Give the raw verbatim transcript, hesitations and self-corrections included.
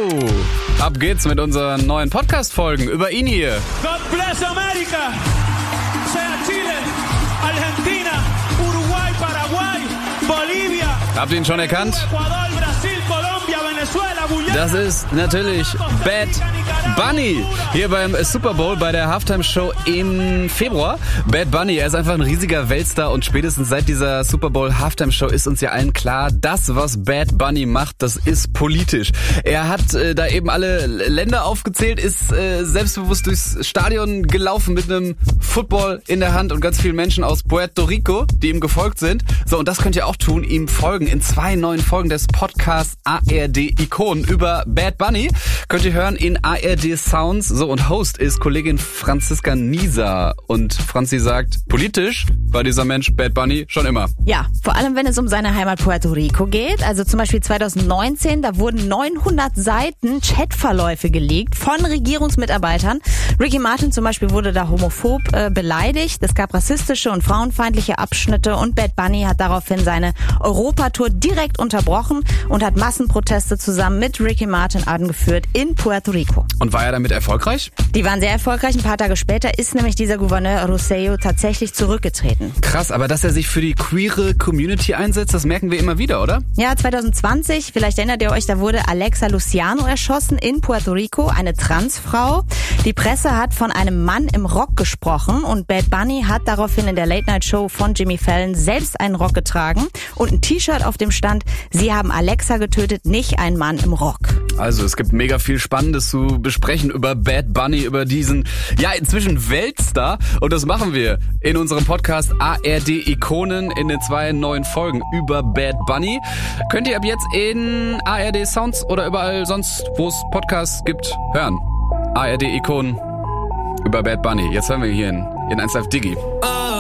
Ab geht's mit unseren neuen Podcast-Folgen über ihn hier. God bless America. Sea Chile, Argentina, Uruguay, Paraguay, Bolivia. Habt ihr ihn schon erkannt? Ecuador, Brasil, Colombia, Venezuela, Guyana. Das ist natürlich Bad Bunny hier beim Super Bowl bei der Halftime-Show im Februar. Bad Bunny, er ist einfach ein riesiger Weltstar und spätestens seit dieser Super Bowl Halftime-Show ist uns ja allen klar, das, was Bad Bunny macht, das ist politisch. Er hat äh, da eben alle Länder aufgezählt, ist äh, selbstbewusst durchs Stadion gelaufen mit einem Football in der Hand und ganz vielen Menschen aus Puerto Rico, die ihm gefolgt sind. So, und das könnt ihr auch tun, ihm folgen in zwei neuen Folgen des Podcasts A R D Ikonen über Bad Bunny. Könnt ihr hören in A R D Sounds. So, und Host ist Kollegin Franziska Nieser. Und Franzi sagt, politisch war dieser Mensch Bad Bunny schon immer. Ja, vor allem wenn es um seine Heimat Puerto Rico geht. Also zum Beispiel zwanzig neunzehn, da wurden neunhundert Seiten Chatverläufe geleakt von Regierungsmitarbeitern. Ricky Martin zum Beispiel wurde da homophob äh, beleidigt. Es gab rassistische und frauenfeindliche Abschnitte und Bad Bunny hat daraufhin seine Europatour direkt unterbrochen und hat Massenproteste zusammen mit Ricky Martin angeführt in Puerto Rico. Und war er damit erfolgreich? Die waren sehr erfolgreich. Ein paar Tage später ist nämlich dieser Gouverneur Rosselló tatsächlich zurückgetreten. Krass, aber dass er sich für die queere Community einsetzt, das merken wir immer wieder, oder? Ja, zwanzig zwanzig, vielleicht erinnert ihr euch, da wurde Alexa Luciano erschossen in Puerto Rico, eine Transfrau. Die Presse hat von einem Mann im Rock gesprochen und Bad Bunny hat daraufhin in der Late-Night-Show von Jimmy Fallon selbst einen Rock getragen und ein T-Shirt, auf dem stand, sie haben Alexa getötet, nicht ein Mann im Rock. Also es gibt mega viel Spannendes zu besprechen über Bad Bunny, über diesen, ja, inzwischen Weltstar. Und das machen wir in unserem Podcast A R D Ikonen in den zwei neuen Folgen über Bad Bunny. Könnt ihr ab jetzt in A R D Sounds oder überall sonst, wo es Podcasts gibt, hören. A R D Ikonen über Bad Bunny. Jetzt hören wir hier in, in eins Live Digi.